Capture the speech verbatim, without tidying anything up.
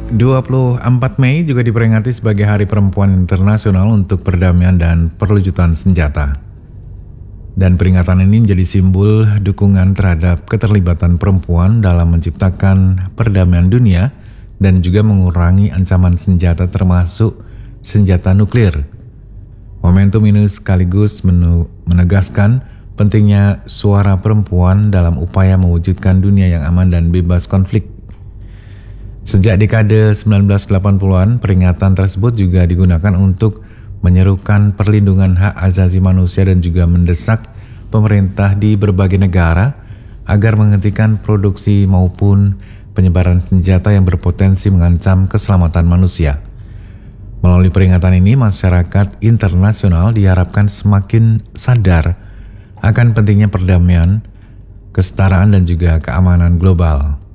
dua puluh empat Mei juga diperingati sebagai Hari Perempuan Internasional untuk Perdamaian dan Perlucutan Senjata. Dan peringatan ini menjadi simbol dukungan terhadap keterlibatan perempuan dalam menciptakan perdamaian dunia dan juga mengurangi ancaman senjata termasuk senjata nuklir. Momentum ini sekaligus menegaskan pentingnya suara perempuan dalam upaya mewujudkan dunia yang aman dan bebas konflik. Sejak dekade sembilan belas delapan puluhan, peringatan tersebut juga digunakan untuk menyerukan perlindungan hak asasi manusia dan juga mendesak pemerintah di berbagai negara agar menghentikan produksi maupun penyebaran senjata yang berpotensi mengancam keselamatan manusia. Melalui peringatan ini, masyarakat internasional diharapkan semakin sadar akan pentingnya perdamaian, kesetaraan dan juga keamanan global.